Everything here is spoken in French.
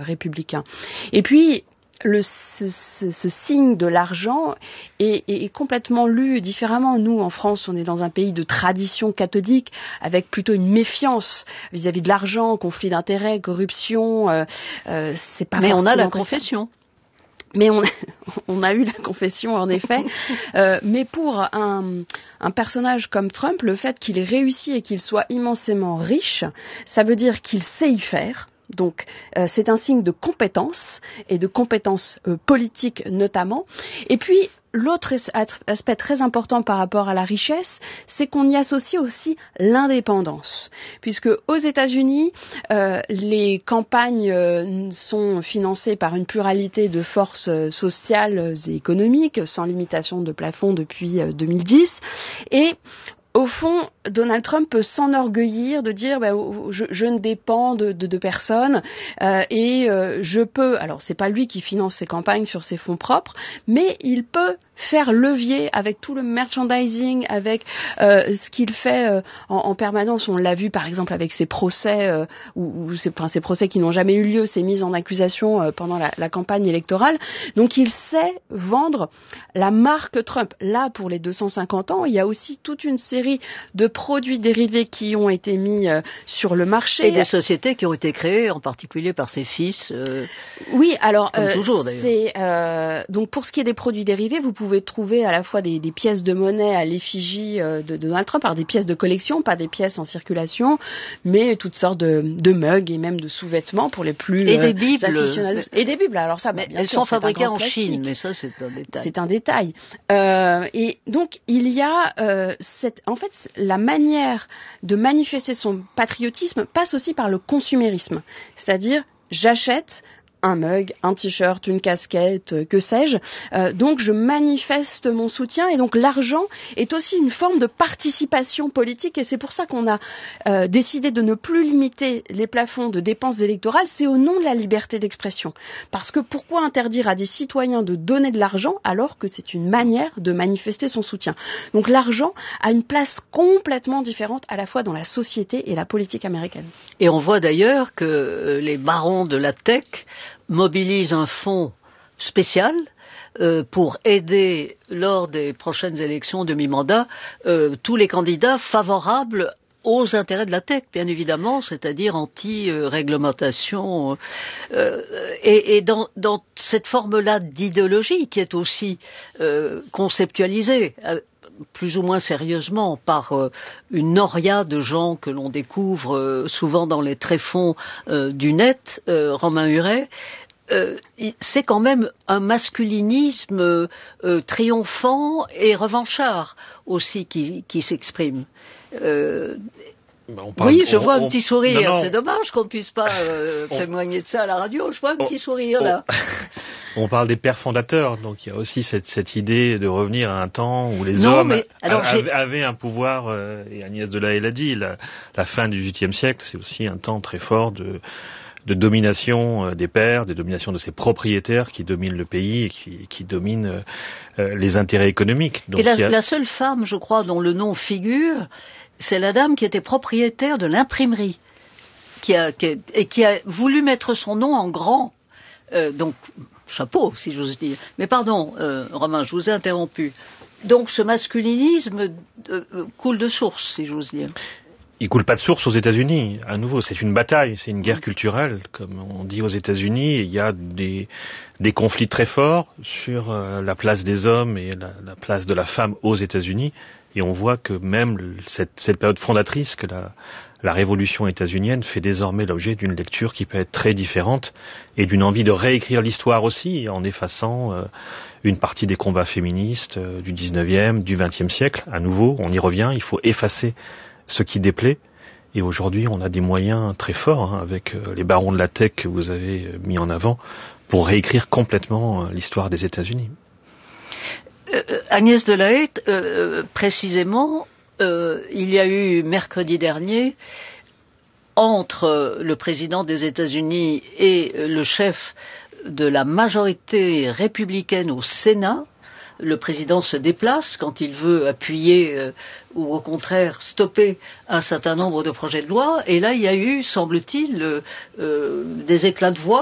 républicain. Et puis, ce signe de l'argent est complètement lu différemment. Nous, en France, on est dans un pays de tradition catholique, avec plutôt une méfiance vis-à-vis de l'argent, conflit d'intérêts, corruption. C'est pas. Mais on a la confession. Mais on a eu la confession, en effet. Mais pour un personnage comme Trump, le fait qu'il ait réussi et qu'il soit immensément riche, ça veut dire qu'il sait y faire. Donc, c'est un signe de compétence, et de compétence politique notamment. Et puis, l'autre aspect très important par rapport à la richesse, c'est qu'on y associe aussi l'indépendance. Puisque aux États-Unis, les campagnes sont financées par une pluralité de forces sociales et économiques, sans limitation de plafond depuis 2010. Et au fond, Donald Trump peut s'enorgueillir de dire je ne dépends de personne et je peux. Alors c'est pas lui qui finance ses campagnes sur ses fonds propres, mais il peut faire levier avec tout le merchandising, avec ce qu'il fait en permanence. On l'a vu par exemple avec ses procès ces procès qui n'ont jamais eu lieu, ces mises en accusation pendant la campagne électorale. Donc il sait vendre la marque Trump. Là, pour les 250 ans, il y a aussi toute une série de produits dérivés qui ont été mis sur le marché. Et des sociétés qui ont été créées, en particulier par ses fils. Oui, alors comme toujours d'ailleurs. Donc pour ce qui est des produits dérivés, vous pouvez trouver à la fois des pièces de monnaie à l'effigie de Donald Trump, alors des pièces de collection, pas des pièces en circulation, mais toutes sortes de mugs et même de sous-vêtements pour les plus et des bibles. Aficionados. Et des bibles. Alors ça, mais bien elles sûr, sont fabriquées en classique. Chine, mais ça c'est un détail. C'est un détail. Et donc il y a en fait, la manière de manifester son patriotisme passe aussi par le consumérisme. C'est-à-dire, j'achète un mug, un t-shirt, une casquette, que sais-je. Donc je manifeste mon soutien, et donc l'argent est aussi une forme de participation politique, et c'est pour ça qu'on a décidé de ne plus limiter les plafonds de dépenses électorales. C'est au nom de la liberté d'expression. Parce que pourquoi interdire à des citoyens de donner de l'argent alors que c'est une manière de manifester son soutien? Donc l'argent a une place complètement différente à la fois dans la société et la politique américaine. Et on voit d'ailleurs que les barons de la tech mobilise un fonds spécial pour aider lors des prochaines élections de mi-mandat tous les candidats favorables aux intérêts de la tech, bien évidemment, c'est-à-dire anti-réglementation. Et dans cette forme-là d'idéologie qui est aussi conceptualisée plus ou moins sérieusement par une noria de gens que l'on découvre souvent dans les tréfonds du net, Romain Huret, c'est quand même un masculinisme triomphant et revanchard aussi qui s'exprime. Oui, je vois un petit sourire. Non. C'est dommage qu'on ne puisse pas témoigner de ça à la radio. Je vois un petit sourire là. On parle des pères fondateurs, donc il y a aussi cette idée de revenir à un temps où les hommes avaient un pouvoir, et Agnès Delahaye l'a dit, la fin du XVIIIe siècle, c'est aussi un temps très fort de domination des pères, de domination de ces propriétaires qui dominent le pays et qui dominent les intérêts économiques. Donc, et la seule femme, je crois, dont le nom figure, c'est la dame qui était propriétaire de l'imprimerie, qui a voulu mettre son nom en grand. Donc, chapeau, si j'ose dire. Mais pardon, Romain, je vous ai interrompu. Donc, ce masculinisme coule de source, si j'ose dire. Il coule pas de source aux États-Unis. À nouveau, c'est une bataille, c'est une guerre culturelle, comme on dit aux États-Unis. Il y a des conflits très forts sur la place des hommes et la place de la femme aux États-Unis. Et on voit que même cette période fondatrice que la révolution états-unienne fait désormais l'objet d'une lecture qui peut être très différente et d'une envie de réécrire l'histoire aussi, en effaçant une partie des combats féministes du 19e, du 20e siècle. À nouveau, on y revient, il faut effacer ce qui déplaît. Et aujourd'hui, on a des moyens très forts, avec les barons de la tech que vous avez mis en avant, pour réécrire complètement l'histoire des États-Unis. Agnès Delahaye, précisément, il y a eu mercredi dernier, entre le président des États-Unis et le chef de la majorité républicaine au Sénat, le président se déplace quand il veut appuyer ou au contraire stopper un certain nombre de projets de loi, et là il y a eu, semble-t-il, des éclats de voix